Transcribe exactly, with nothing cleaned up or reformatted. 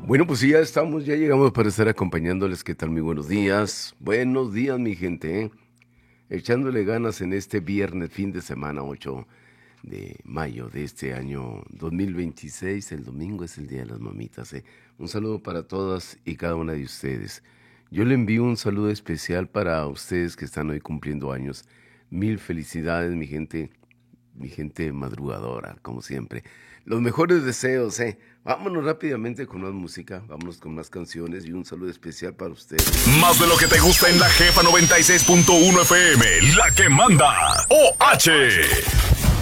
Bueno, pues sí, ya estamos, ya llegamos para estar acompañándoles. ¿Qué tal? Muy buenos días. Buenos días, mi gente. ¿eh? Echándole ganas en este viernes, fin de semana, ocho de mayo de este año dos mil veintiséis. El domingo es el Día de las Mamitas. ¿eh? Un saludo para todas y cada una de ustedes. Yo le envío un saludo especial para ustedes que están hoy cumpliendo años. Mil felicidades, mi gente, mi gente madrugadora, como siempre. Los mejores deseos, ¿eh? Vámonos rápidamente con más música, vámonos con más canciones y un saludo especial para ustedes. Más de lo que te gusta en la Jefa noventa y seis punto uno F M, la que manda. O H.